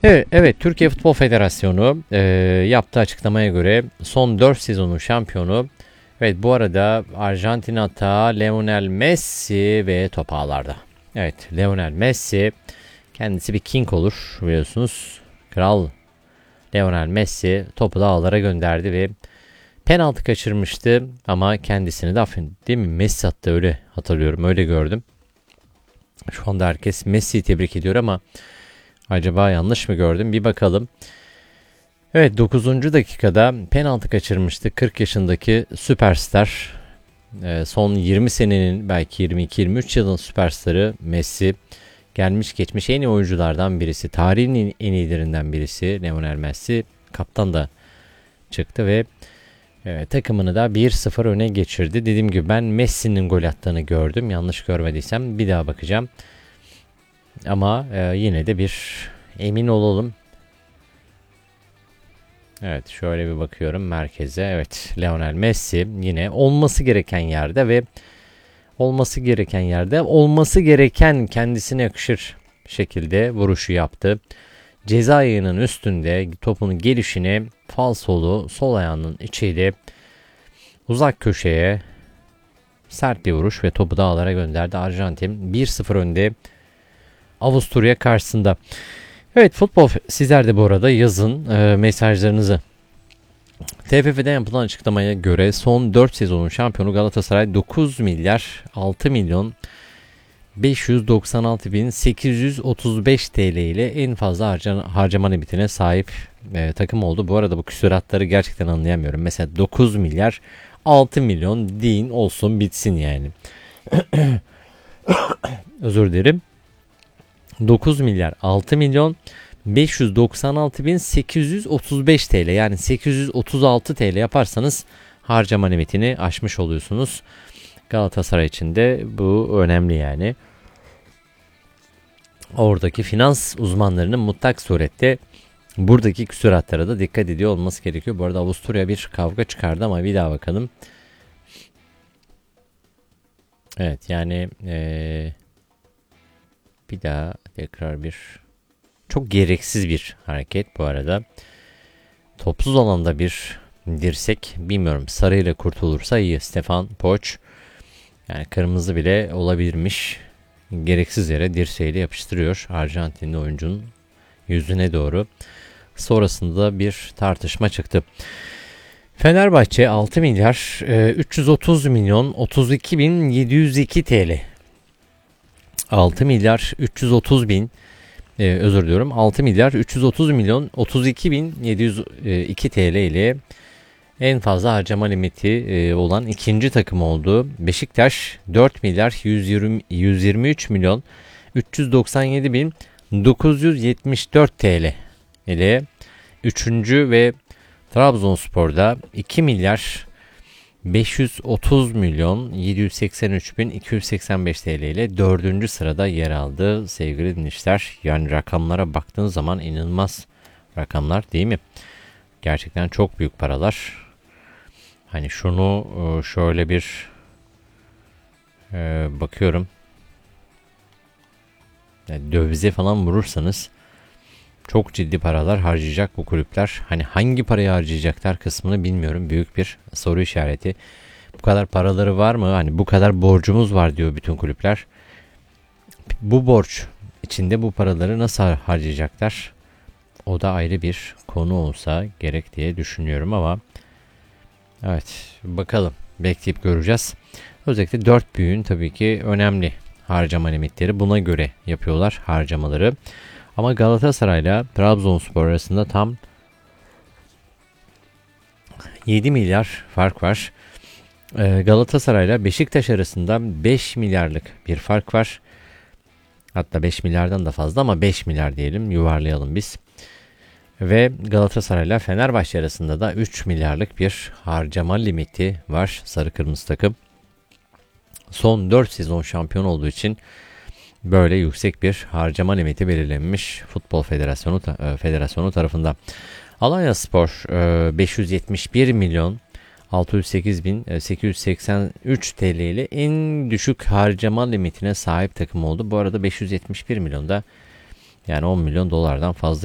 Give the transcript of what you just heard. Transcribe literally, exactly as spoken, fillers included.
Evet, evet Türkiye Futbol Federasyonu e, yaptığı açıklamaya göre son dört sezonun şampiyonu. Evet, bu arada Arjantin atağı Lionel Messi ve top ağlarda. Evet, Lionel Messi kendisi bir king olur biliyorsunuz. Kral Lionel Messi topu da ağlara gönderdi ve penaltı kaçırmıştı ama kendisini de affetti. Değil mi? Messi attı, öyle hatırlıyorum, öyle gördüm. Şu anda herkes Messi'yi tebrik ediyor ama acaba yanlış mı gördüm? Bir bakalım. Evet, dokuzuncu dakikada penaltı kaçırmıştı kırk yaşındaki süperstar. Ee, son yirmi senenin belki yirmi iki yirmi üç yılın süperstarı Messi. Gelmiş geçmiş en iyi oyunculardan birisi. Tarihin en iyilerinden birisi Lionel Messi. Kaptan da çıktı ve e, takımını da bir sıfır öne geçirdi. Dediğim gibi ben Messi'nin gol attığını gördüm. Yanlış görmediysem bir daha bakacağım. Ama e, yine de bir emin olalım. Evet, şöyle bir bakıyorum merkeze. Evet, Lionel Messi yine olması gereken yerde ve olması gereken yerde olması gereken kendisine yakışır şekilde vuruşu yaptı. Ceza yayının üstünde topun gelişini falsolu sol ayağının içiyle uzak köşeye sert bir vuruş ve topu dağlara gönderdi. Arjantin bir sıfır önde Avusturya karşısında. Evet, futbol sizler de bu arada yazın e, mesajlarınızı. T F F'den yapılan açıklamaya göre son dört sezonun şampiyonu Galatasaray dokuz milyar altı milyon beş yüz doksan altı bin sekiz yüz otuz beş T L ile en fazla harca, harcama limitine sahip e, takım oldu. Bu arada bu küsuratları gerçekten anlayamıyorum. Mesela dokuz milyar altı milyon deyin, olsun bitsin yani. Özür dilerim. dokuz milyar altı milyon beş yüz doksan altı bin sekiz yüz otuz beş T L, yani sekiz yüz otuz altı T L yaparsanız harcama limitini aşmış oluyorsunuz. Galatasaray için de bu önemli yani. Oradaki finans uzmanlarının mutlak surette buradaki küsuratlara da dikkat ediyor olması gerekiyor. Bu arada Avusturya bir kavga çıkardı ama bir daha bakalım. Evet yani ee, bir daha tekrar bir çok gereksiz bir hareket bu arada. Topsuz alanda bir dirsek, bilmiyorum, sarıyla kurtulursa iyi. Stefan Poç yani kırmızı bile olabilirmiş. Gereksiz yere dirseğiyle yapıştırıyor Arjantinli oyuncunun yüzüne doğru. Sonrasında da bir tartışma çıktı. Fenerbahçe altı milyar üç yüz otuz milyon otuz iki bin yedi yüz iki T L. altı milyar üç yüz otuz bin Ee, özür diliyorum altı milyar üç yüz otuz milyon otuz iki bin yedi yüz iki T L ile en fazla harcama limiti e, olan ikinci takım oldu. Beşiktaş dört milyar yüz yirmi üç milyon üç yüz doksan yedi bin dokuz yüz yetmiş dört T L ile üçüncü ve Trabzonspor'da iki milyar beş yüz otuz milyon yedi yüz seksen üç bin iki yüz seksen beş T L ile dördüncü sırada yer aldı sevgili dinleyiciler. Yani rakamlara baktığın zaman inanılmaz rakamlar değil mi? Gerçekten çok büyük paralar. Hani şunu şöyle bir e, bakıyorum. Yani dövize falan vurursanız çok ciddi paralar harcayacak bu kulüpler. Hani hangi parayı harcayacaklar kısmını bilmiyorum. Büyük bir soru işareti. Bu kadar paraları var mı? Hani bu kadar borcumuz var diyor bütün kulüpler. Bu borç içinde bu paraları nasıl harcayacaklar? O da ayrı bir konu olsa gerek diye düşünüyorum ama evet, bakalım, bekleyip göreceğiz. Özellikle dört büyüğün tabii ki önemli harcama limitleri, buna göre yapıyorlar harcamaları. Ama Galatasaray'la Trabzonspor arasında tam yedi milyar fark var. Ee, Galatasaray'la Beşiktaş arasında beş milyarlık bir fark var. Hatta beş milyardan da fazla ama beş milyar diyelim, yuvarlayalım biz. Ve Galatasaray'la Fenerbahçe arasında da üç milyarlık bir harcama limiti var sarı kırmızı takım. Son dört sezon şampiyon olduğu için böyle yüksek bir harcama limiti belirlenmiş Futbol Federasyonu Federasyonu tarafından. Alanyaspor beş yüz yetmiş bir milyon altı yüz sekiz bin sekiz yüz seksen üç T L ile en düşük harcama limitine sahip takım oldu. Bu arada beş yüz yetmiş bir milyonda, yani on milyon dolardan fazla